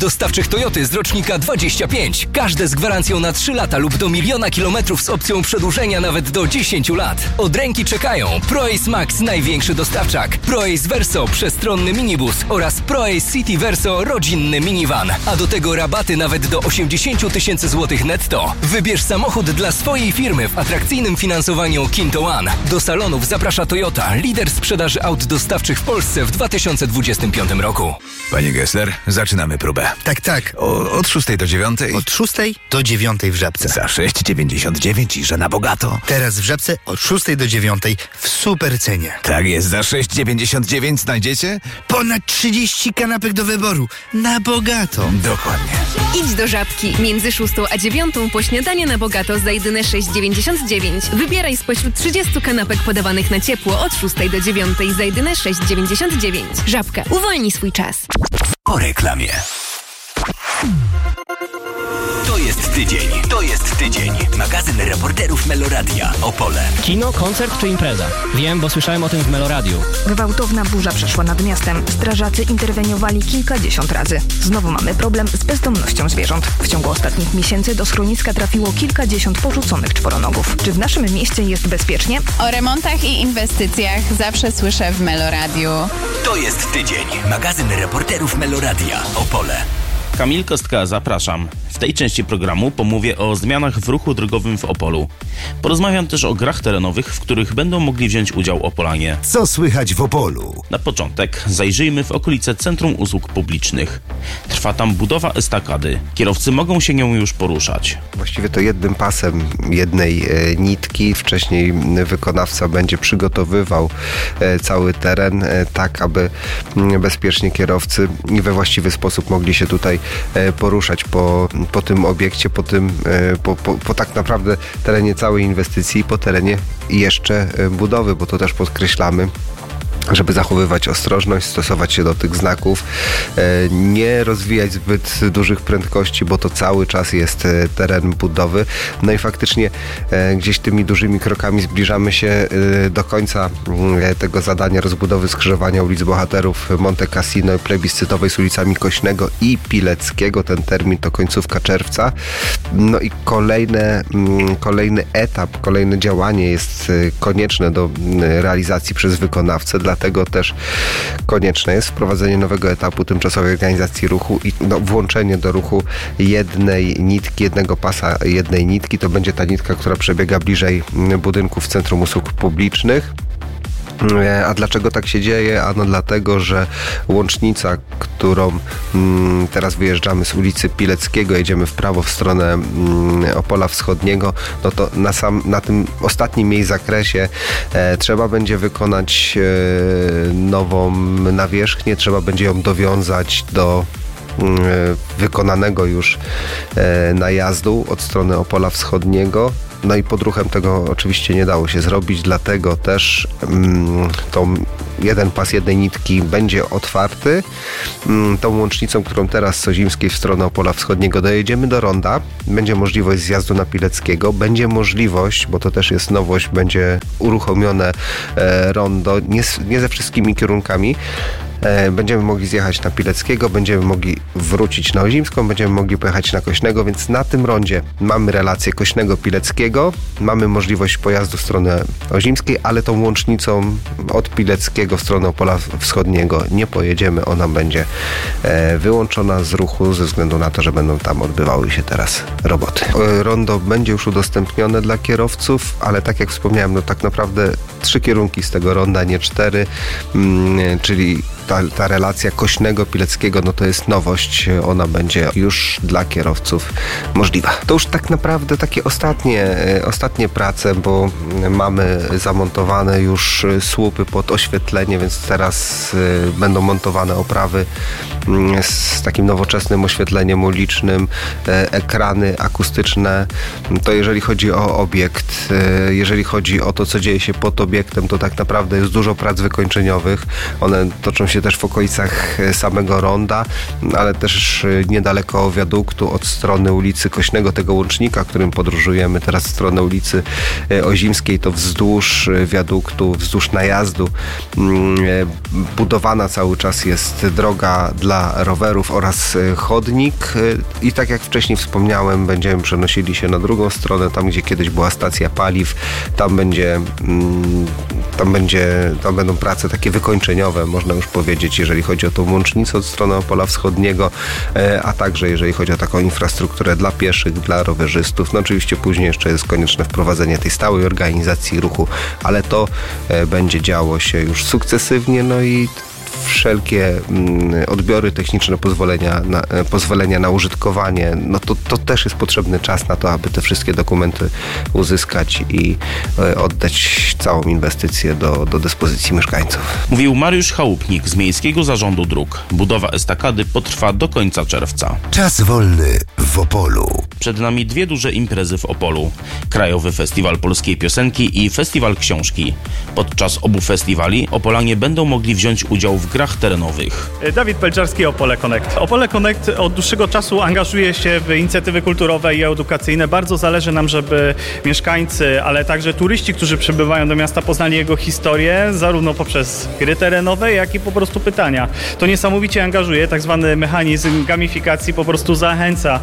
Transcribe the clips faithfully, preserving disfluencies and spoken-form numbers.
dostawczych Toyoty z rocznika dwadzieścia pięć. Każde z gwarancją na trzy lata lub do miliona kilometrów z opcją przedłużenia nawet do dziesięciu lat. Od ręki czekają ProAce Max, największy dostawczak, ProAce Verso, przestronny minibus oraz ProAce City Verso, rodzinny minivan. A do tego rabaty nawet do osiemdziesiąt tysięcy złotych netto. Wybierz samochód dla swojej firmy w atrakcyjnym finansowaniu Kinto One. Do salonów zaprasza Toyota, lider sprzedaży aut dostawczych w Polsce w dwa tysiące dwudziestym piątym roku. Panie Gessler, zaczynamy próbę. Tak, tak. O, od szóstej do dziewiątej. Od szóstej do dziewiątej w Żabce. Za sześć dziewięćdziesiąt dziewięć i że na bogato. Teraz w Żabce od szóstej do dziewiątej w super cenie. Tak jest, za sześć dziewięćdziesiąt dziewięć znajdziecie ponad trzydzieści kanapek do wyboru. Na bogato. Dokładnie. Idź do Żabki. Między szóstą a dziewiątą po śniadanie na bogato za jedyne sześć dziewięćdziesiąt dziewięć. Wybieraj spośród trzydziestu kanapek podawanych na ciepło od szóstej do dziewiątej za jedyne sześć dziewięćdziesiąt dziewięć. Żabka. Uwolnij swój czas. Po reklamie. To jest tydzień. To jest tydzień. Magazyn reporterów Meloradia. Opole. Kino, koncert czy impreza? Wiem, bo słyszałem o tym w Meloradiu. Gwałtowna burza przeszła nad miastem. Strażacy interweniowali kilkadziesiąt razy. Znowu mamy problem z bezdomnością zwierząt. W ciągu ostatnich miesięcy do schroniska trafiło kilkadziesiąt porzuconych czworonogów. Czy w naszym mieście jest bezpiecznie? O remontach i inwestycjach zawsze słyszę w Meloradiu. To jest tydzień. Magazyn reporterów Meloradia. Opole. Kamil Kostka, zapraszam. W tej części programu pomówię o zmianach w ruchu drogowym w Opolu. Porozmawiam też o grach terenowych, w których będą mogli wziąć udział Opolanie. Co słychać w Opolu? Na początek zajrzyjmy w okolice Centrum Usług Publicznych. Trwa tam budowa estakady. Kierowcy mogą się nią już poruszać. Właściwie to jednym pasem jednej e, nitki. Wcześniej wykonawca będzie przygotowywał e, cały teren e, tak, aby m, bezpiecznie kierowcy we właściwy sposób mogli się tutaj e, poruszać po, po tym obiekcie, po tym, e, po, po, po tak naprawdę terenie całej inwestycji i po terenie jeszcze e, budowy, bo to też podkreślamy, żeby zachowywać ostrożność, stosować się do tych znaków, nie rozwijać zbyt dużych prędkości, bo to cały czas jest teren budowy. No i faktycznie gdzieś tymi dużymi krokami zbliżamy się do końca tego zadania rozbudowy skrzyżowania ulic Bohaterów, Monte Cassino i plebiscytowej z ulicami Kośnego i Pileckiego. Ten termin to końcówka czerwca. No i kolejne, kolejny etap, kolejne działanie jest konieczne do realizacji przez wykonawcę. Dlatego też konieczne jest wprowadzenie nowego etapu tymczasowej organizacji ruchu i no, włączenie do ruchu jednej nitki, jednego pasa jednej nitki. To będzie ta nitka, która przebiega bliżej budynków Centrum Usług Publicznych. A dlaczego tak się dzieje? Ano dlatego, że łącznica, którą mm, teraz wyjeżdżamy z ulicy Pileckiego, jedziemy w prawo w stronę mm, Opola Wschodniego, no to na, sam, na tym ostatnim jej zakresie e, trzeba będzie wykonać e, nową nawierzchnię, trzeba będzie ją dowiązać do e, wykonanego już e, najazdu od strony Opola Wschodniego. No i podruchem tego oczywiście nie dało się zrobić, dlatego też mm, tą jeden pas jednej nitki będzie otwarty. Mm, tą łącznicą, którą teraz z Sozimskiej w stronę Opola Wschodniego dojedziemy do ronda, będzie możliwość zjazdu na Pileckiego, będzie możliwość, bo to też jest nowość, będzie uruchomione e, rondo, nie, nie ze wszystkimi kierunkami. Będziemy mogli zjechać na Pileckiego, będziemy mogli wrócić na Ozimską, będziemy mogli pojechać na Kośnego, więc na tym rondzie mamy relację Kośnego-Pileckiego, mamy możliwość pojazdu w stronę Ozimskiej, ale tą łącznicą od Pileckiego w stronę Opola Wschodniego nie pojedziemy, ona będzie wyłączona z ruchu ze względu na to, że będą tam odbywały się teraz roboty. Rondo będzie już udostępnione dla kierowców, ale tak jak wspomniałem, no tak naprawdę trzy kierunki z tego ronda, nie cztery, czyli Ta, ta relacja Kośnego, Pileckiego, no to jest nowość, ona będzie już dla kierowców możliwa. To już tak naprawdę takie ostatnie, ostatnie prace, bo mamy zamontowane już słupy pod oświetlenie, więc teraz będą montowane oprawy z takim nowoczesnym oświetleniem ulicznym, ekrany akustyczne. To jeżeli chodzi o obiekt, jeżeli chodzi o to, co dzieje się pod obiektem, to tak naprawdę jest dużo prac wykończeniowych. One toczą się oczywiście też w okolicach samego ronda, ale też niedaleko wiaduktu od strony ulicy Kośnego, tego łącznika, którym podróżujemy teraz w stronę ulicy Ozimskiej, to wzdłuż wiaduktu, wzdłuż najazdu budowana cały czas jest droga dla rowerów oraz chodnik i tak jak wcześniej wspomniałem, będziemy przenosili się na drugą stronę, tam gdzie kiedyś była stacja paliw, tam będzie tam będzie, tam będą prace takie wykończeniowe, można już powiedzieć, jeżeli chodzi o tą łącznicę od strony Opola Wschodniego, a także jeżeli chodzi o taką infrastrukturę dla pieszych, dla rowerzystów. No oczywiście później jeszcze jest konieczne wprowadzenie tej stałej organizacji ruchu, ale to będzie działo się już sukcesywnie, no i wszelkie odbiory techniczne, pozwolenia na, pozwolenia na użytkowanie, no to, to też jest potrzebny czas na to, aby te wszystkie dokumenty uzyskać i oddać całą inwestycję do, do dyspozycji mieszkańców. Mówił Mariusz Chałupnik z Miejskiego Zarządu Dróg. Budowa estakady potrwa do końca czerwca. Czas wolny w Opolu. Przed nami dwie duże imprezy w Opolu. Krajowy Festiwal Polskiej Piosenki i Festiwal Książki. Podczas obu festiwali Opolanie będą mogli wziąć udział w grach terenowych. Dawid Pelczarski, Opole Connect. Opole Connect od dłuższego czasu angażuje się w inicjatywy kulturowe i edukacyjne. Bardzo zależy nam, żeby mieszkańcy, ale także turyści, którzy przybywają do miasta, poznali jego historię, zarówno poprzez gry terenowe, jak i po prostu pytania. To niesamowicie angażuje, tak zwany mechanizm gamifikacji po prostu zachęca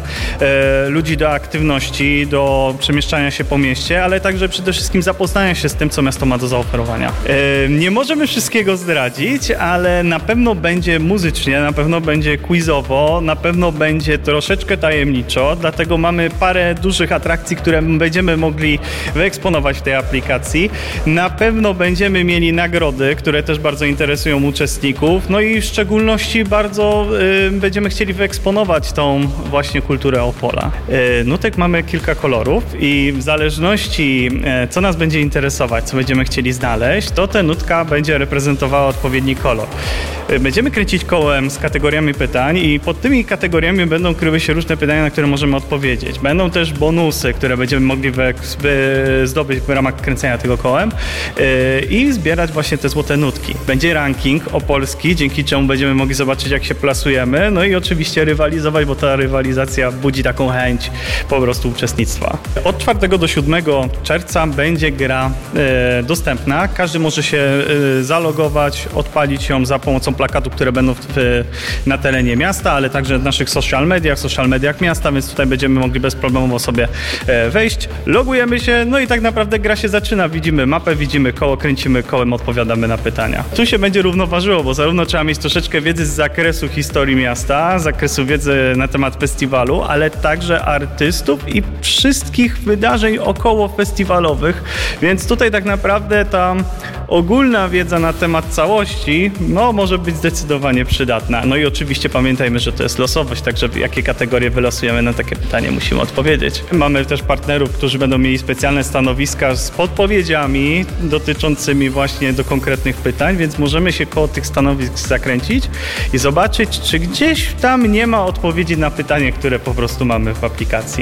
e, ludzi do aktywności, do przemieszczania się po mieście, ale także przede wszystkim zapoznania się z tym, co miasto ma do zaoferowania. E, nie możemy wszystkiego zdradzić, ale na pewno będzie muzycznie, na pewno będzie quizowo, na pewno będzie troszeczkę tajemniczo, dlatego mamy parę dużych atrakcji, które będziemy mogli wyeksponować w tej aplikacji. Na pewno będziemy mieli nagrody, które też bardzo interesują uczestników, no i w szczególności bardzo y, będziemy chcieli wyeksponować tą właśnie kulturę Opola. Y, nutek mamy kilka kolorów i w zależności y, co nas będzie interesować, co będziemy chcieli znaleźć, to ta nutka będzie reprezentowała odpowiedni kolor. Będziemy kręcić kołem z kategoriami pytań i pod tymi kategoriami będą kryły się różne pytania, na które możemy odpowiedzieć. Będą też bonusy, które będziemy mogli we, we, zdobyć w ramach kręcenia tego kołem yy, i zbierać właśnie te złote nutki. Będzie ranking opolski, dzięki czemu będziemy mogli zobaczyć, jak się plasujemy, no i oczywiście rywalizować, bo ta rywalizacja budzi taką chęć po prostu uczestnictwa. Od czwartego do siódmego czerwca będzie gra yy, dostępna. Każdy może się yy, zalogować, odpalić ją za pomocą plakatów, które będą w, w, na terenie miasta, ale także w naszych social mediach, social mediach miasta, więc tutaj będziemy mogli bezproblemowo sobie e, wejść. Logujemy się, no i tak naprawdę gra się zaczyna. Widzimy mapę, widzimy koło, kręcimy kołem, odpowiadamy na pytania. Tu się będzie równoważyło, bo zarówno trzeba mieć troszeczkę wiedzy z zakresu historii miasta, z zakresu wiedzy na temat festiwalu, ale także artystów i wszystkich wydarzeń około festiwalowych, więc tutaj tak naprawdę ta ogólna wiedza na temat całości, no może być zdecydowanie przydatna. No i oczywiście pamiętajmy, że to jest losowość, także jakie kategorie wylosujemy, na takie pytanie musimy odpowiedzieć. Mamy też partnerów, którzy będą mieli specjalne stanowiska z podpowiedziami dotyczącymi właśnie do konkretnych pytań, więc możemy się koło tych stanowisk zakręcić i zobaczyć, czy gdzieś tam nie ma odpowiedzi na pytanie, które po prostu mamy w aplikacji.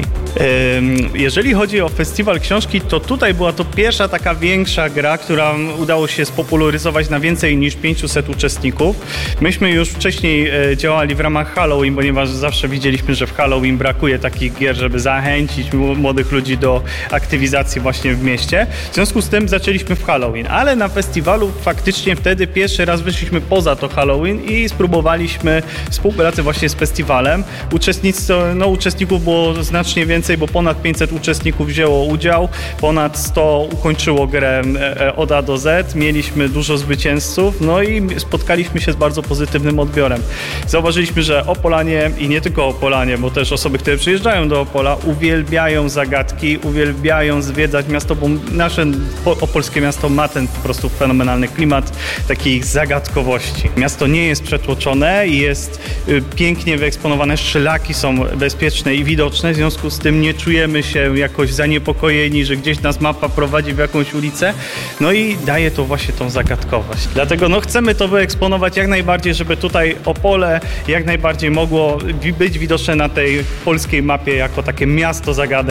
Jeżeli chodzi o Festiwal Książki, to tutaj była to pierwsza taka większa gra, która udało się spopularyzować na więcej niż pięciuset uczestników. Myśmy już wcześniej e, działali w ramach Halloween, ponieważ zawsze widzieliśmy, że w Halloween brakuje takich gier, żeby zachęcić młodych ludzi do aktywizacji właśnie w mieście. W związku z tym zaczęliśmy w Halloween, ale na festiwalu faktycznie wtedy pierwszy raz wyszliśmy poza to Halloween i spróbowaliśmy współpracy właśnie z festiwalem. Uczestnictwo, no, uczestników było znacznie więcej, bo ponad pięćset uczestników wzięło udział, ponad sto ukończyło grę e, od A do Z, mieliśmy dużo zwycięzców, no i spotkaliśmy się z bardzo pozytywnym odbiorem. Zauważyliśmy, że Opolanie i nie tylko Opolanie, bo też osoby, które przyjeżdżają do Opola, uwielbiają zagadki, uwielbiają zwiedzać miasto, bo nasze opolskie miasto ma ten po prostu fenomenalny klimat takiej zagadkowości. Miasto nie jest przetłoczone i jest pięknie wyeksponowane, szlaki są bezpieczne i widoczne, w związku z tym nie czujemy się jakoś zaniepokojeni, że gdzieś nas mapa prowadzi w jakąś ulicę, no i daje to właśnie tą zagadkowość. Dlatego no chcemy to wyeksponować jak najbardziej, żeby tutaj Opole jak najbardziej mogło być widoczne na tej polskiej mapie jako takie miasto zagadek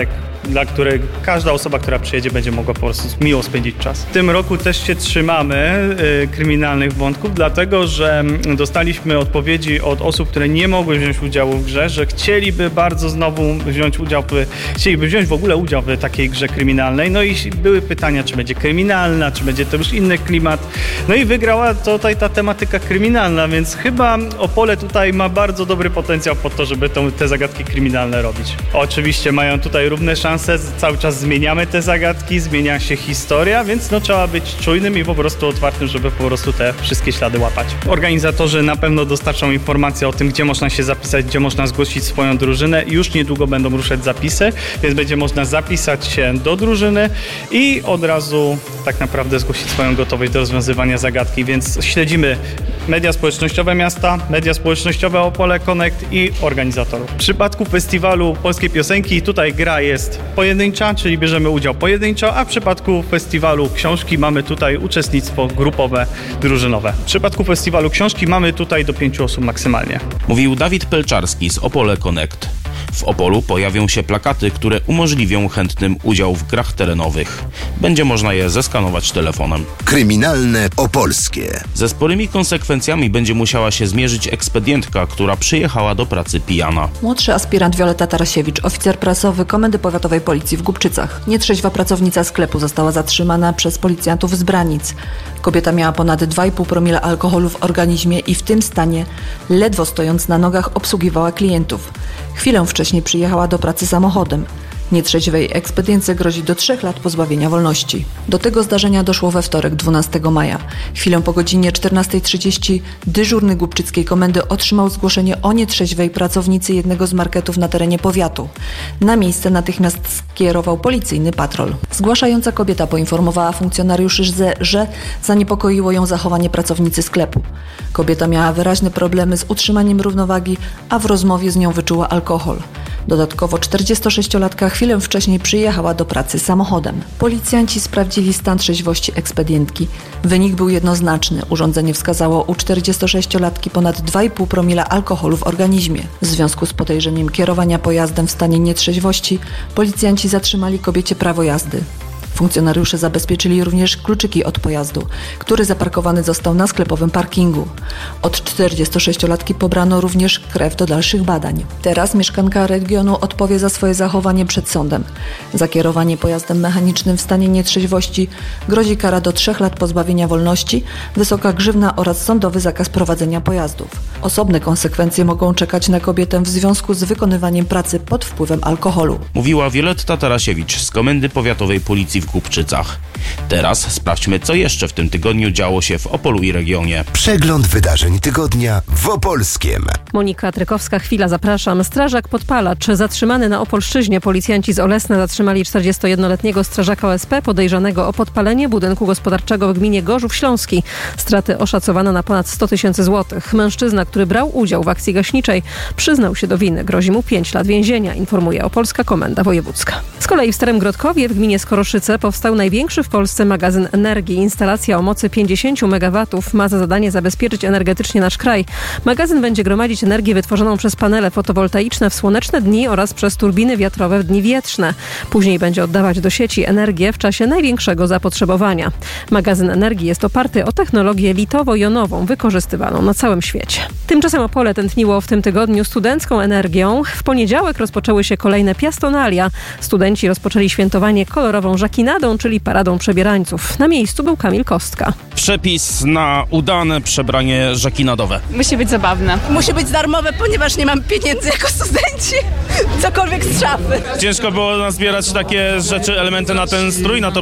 dla której każda osoba, która przyjedzie, będzie mogła po prostu miło spędzić czas. W tym roku też się trzymamy y, kryminalnych wątków, dlatego że dostaliśmy odpowiedzi od osób, które nie mogły wziąć udziału w grze, że chcieliby bardzo znowu wziąć udział, w, chcieliby wziąć w ogóle udział w takiej grze kryminalnej. No i były pytania, czy będzie kryminalna, czy będzie to już inny klimat. No i wygrała tutaj ta tematyka kryminalna, więc chyba Opole tutaj ma bardzo dobry potencjał pod to, żeby tą, te zagadki kryminalne robić. Oczywiście mają tutaj równe szanse, cały czas zmieniamy te zagadki, zmienia się historia, więc no trzeba być czujnym i po prostu otwartym, żeby po prostu te wszystkie ślady łapać. Organizatorzy na pewno dostarczą informacje o tym, gdzie można się zapisać, gdzie można zgłosić swoją drużynę. Już niedługo będą ruszać zapisy, więc będzie można zapisać się do drużyny i od razu tak naprawdę zgłosić swoją gotowość do rozwiązywania zagadki, więc śledzimy media społecznościowe miasta, media społecznościowe Opole Connect i organizatorów. W przypadku festiwalu Polskiej Piosenki tutaj gra jest pojedyncza, czyli bierzemy udział pojedynczo, a w przypadku festiwalu książki mamy tutaj uczestnictwo grupowe, drużynowe. W przypadku festiwalu książki mamy tutaj do pięciu osób maksymalnie. Mówił Dawid Pelczarski z Opole Connect. W Opolu pojawią się plakaty, które umożliwią chętnym udział w grach terenowych. Będzie można je zeskanować telefonem. Kryminalne opolskie. Ze sporymi konsekwencjami będzie musiała się zmierzyć ekspedientka, która przyjechała do pracy pijana. Młodszy aspirant Wioleta Tarasiewicz, oficer prasowy Komendy Powiatowej Policji w Głubczycach. Nietrzeźwa pracownica sklepu została zatrzymana przez policjantów z Branic. Kobieta miała ponad dwa i pół promila alkoholu w organizmie i w tym stanie, ledwo stojąc na nogach, obsługiwała klientów. Chwilę wcześniej przyjechała do pracy samochodem. Nietrzeźwej ekspedience grozi do trzech lat pozbawienia wolności. Do tego zdarzenia doszło we wtorek, dwunastego maja. Chwilę po godzinie czternastej trzydzieści dyżurny głubczyckiej komendy otrzymał zgłoszenie o nietrzeźwej pracownicy jednego z marketów na terenie powiatu. Na miejsce natychmiast skierował policyjny patrol. Zgłaszająca kobieta poinformowała funkcjonariuszy, że zaniepokoiło ją zachowanie pracownicy sklepu. Kobieta miała wyraźne problemy z utrzymaniem równowagi, a w rozmowie z nią wyczuła alkohol. Dodatkowo czterdziestosześciolatka chwilę wcześniej przyjechała do pracy samochodem. Policjanci sprawdzili stan trzeźwości ekspedientki. Wynik był jednoznaczny. Urządzenie wskazało u czterdziestosześciolatki ponad dwa i pół promila alkoholu w organizmie. W związku z podejrzeniem kierowania pojazdem w stanie nietrzeźwości, policjanci zatrzymali kobiecie prawo jazdy. Funkcjonariusze zabezpieczyli również kluczyki od pojazdu, który zaparkowany został na sklepowym parkingu. Od czterdziestosześciolatki pobrano również krew do dalszych badań. Teraz mieszkanka regionu odpowie za swoje zachowanie przed sądem. Za kierowanie pojazdem mechanicznym w stanie nietrzeźwości grozi kara do trzech lat pozbawienia wolności, wysoka grzywna oraz sądowy zakaz prowadzenia pojazdów. Osobne konsekwencje mogą czekać na kobietę w związku z wykonywaniem pracy pod wpływem alkoholu. Mówiła Wioletta Tarasiewicz z Komendy Powiatowej Policji w Głubczycach. Teraz sprawdźmy, co jeszcze w tym tygodniu działo się w Opolu i regionie. Przegląd wydarzeń tygodnia w Opolskiem. Monika Trykowska, chwila, zapraszam. Strażak podpalacz zatrzymany na Opolszczyźnie. Policjanci z Olesna zatrzymali czterdziestojednoletniego strażaka O S P podejrzanego o podpalenie budynku gospodarczego w gminie Gorzów Śląski. Straty oszacowano na ponad sto tysięcy złotych. Mężczyzna, który brał udział w akcji gaśniczej, przyznał się do winy. Grozi mu pięć lat więzienia, informuje Opolska Komenda Wojewódzka. Z kolei w Starym Grodkowie w gminie Skoroszyce powstał największy w Polsce magazyn energii. Instalacja o mocy pięćdziesiąt megawatów ma za zadanie zabezpieczyć energetycznie nasz kraj. Magazyn będzie gromadzić energię wytworzoną przez panele fotowoltaiczne w słoneczne dni oraz przez turbiny wiatrowe w dni wietrzne. Później będzie oddawać do sieci energię w czasie największego zapotrzebowania. Magazyn energii jest oparty o technologię litowo-jonową wykorzystywaną na całym świecie. Tymczasem Opole tętniło w tym tygodniu studencką energią. W poniedziałek rozpoczęły się kolejne piastonalia. Studenci rozpoczęli świętowanie kolorową żakinadą, czyli paradą przebierańców. Na miejscu był Kamil Kostka. Przepis na udane przebranie żakinadowe. Musi być zabawne. Musi być darmowe, ponieważ nie mam pieniędzy jako studenci. Cokolwiek z szafy. Ciężko było nazbierać takie rzeczy, elementy na ten strój, na to